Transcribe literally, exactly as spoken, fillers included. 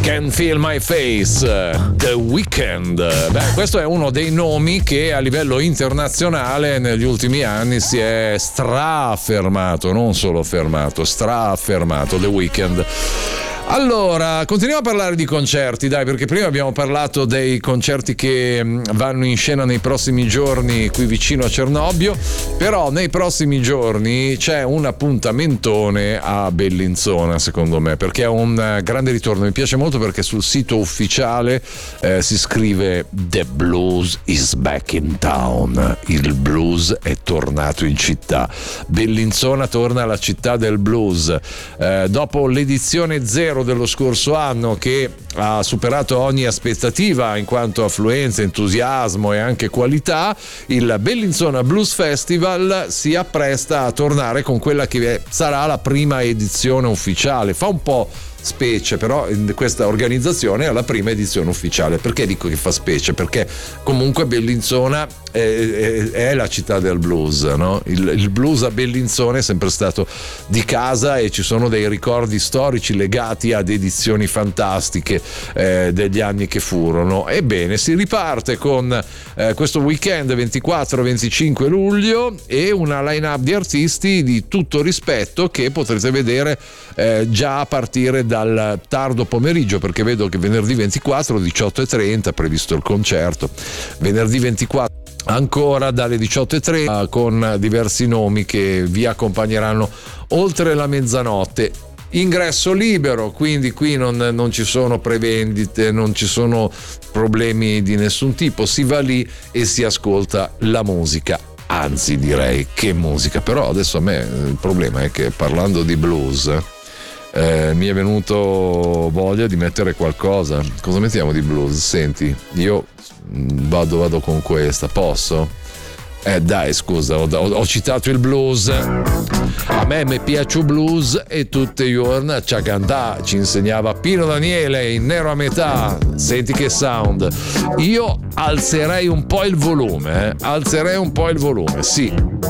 Can Feel My Face, The Weeknd. Beh, questo è uno dei nomi che a livello internazionale negli ultimi anni si è straaffermato, non solo fermato, straaffermato, The Weeknd. Allora, continuiamo a parlare di concerti, dai, perché prima abbiamo parlato dei concerti che vanno in scena nei prossimi giorni qui vicino a Cernobbio, però nei prossimi giorni c'è un appuntamentone a Bellinzona, secondo me, perché è un grande ritorno. Mi piace molto perché sul sito ufficiale eh, si scrive The Blues is back in town, il blues è tornato in città. Bellinzona torna alla città del blues. Eh, dopo l'edizione zero dello scorso anno, che ha superato ogni aspettativa in quanto affluenza, entusiasmo e anche qualità, il Bellinzona Blues Festival si appresta a tornare con quella che sarà la prima edizione ufficiale. Fa un po' specie, però questa organizzazione è la prima edizione ufficiale. Perché dico che fa specie? Perché comunque Bellinzona è, è, è la città del blues, no? Il, il blues a Bellinzona è sempre stato di casa e ci sono dei ricordi storici legati ad edizioni fantastiche eh, degli anni che furono. Ebbene, si riparte con eh, questo weekend ventiquattro venticinque luglio e una line-up di artisti di tutto rispetto che potrete vedere eh, già a partire dal tardo pomeriggio, perché vedo che venerdì ventiquattro diciotto e trenta previsto il concerto, venerdì ventiquattro ancora dalle diciotto e trenta con diversi nomi che vi accompagneranno oltre la mezzanotte. Ingresso libero, quindi qui non, non ci sono prevendite, non ci sono problemi di nessun tipo, si va lì e si ascolta la musica. Anzi, direi che musica. Però adesso a me il problema è che, parlando di blues, eh, mi è venuto voglia di mettere qualcosa. Cosa mettiamo di blues? Senti, io vado, vado con questa, posso? Eh dai, scusa, ho, ho, ho citato il blues. A me mi piace il blues e tutte le giorni ci cantà, ci insegnava Pino Daniele in Nero a metà. Senti che sound. Io alzerei un po' il volume, eh? alzerei un po' il volume, sì.